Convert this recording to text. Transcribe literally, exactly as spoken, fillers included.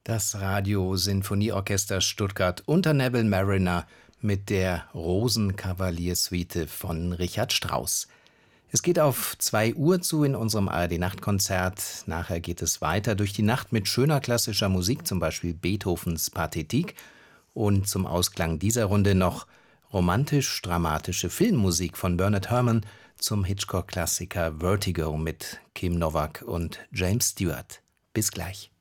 Das Radio-Sinfonieorchester Stuttgart unter Neville Marriner mit der Rosenkavaliersuite von Richard Strauss. Es geht auf zwei Uhr zu in unserem A R D-Nachtkonzert. Nachher geht es weiter durch die Nacht mit schöner klassischer Musik, zum Beispiel Beethovens Pathetique. Und zum Ausklang dieser Runde noch romantisch-dramatische Filmmusik von Bernard Herrmann zum Hitchcock-Klassiker Vertigo mit Kim Novak und James Stewart. Bis gleich.